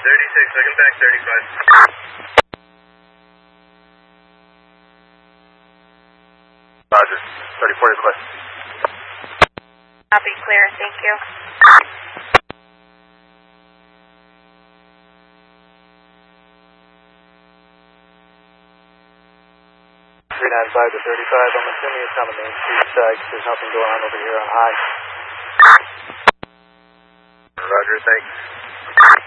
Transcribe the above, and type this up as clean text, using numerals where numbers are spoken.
36, looking back 35. Roger. 34 request. Copy, clear, thank you. 395 to 35. I'm assuming it's on the main street side because there's nothing going on over here on high. Roger, thanks.